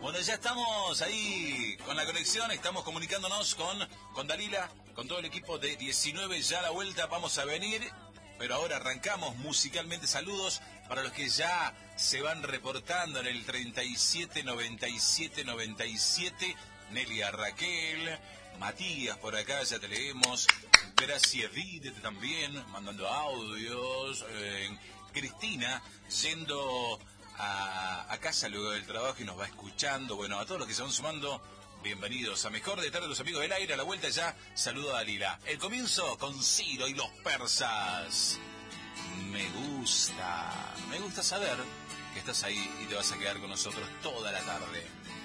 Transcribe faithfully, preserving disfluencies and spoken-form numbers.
Bueno, ya estamos ahí con la conexión, estamos comunicándonos con, con Dalila, con todo el equipo de diecinueve, ya a la vuelta vamos a venir, pero ahora arrancamos musicalmente. Saludos para los que ya se van reportando en el treinta y siete noventa y siete noventa y siete, Nelia Raquel, Matías por acá, ya te leemos, Gracias Edith también, mandando audios, eh, Cristina yendo A, a casa luego del trabajo y nos va escuchando. Bueno, a todos los que se van sumando, bienvenidos a Mejor de Tarde, los amigos del aire. A la vuelta ya, saludo a Dalila. El comienzo con Ciro y los persas. Me gusta, me gusta saber que estás ahí y te vas a quedar con nosotros toda la tarde.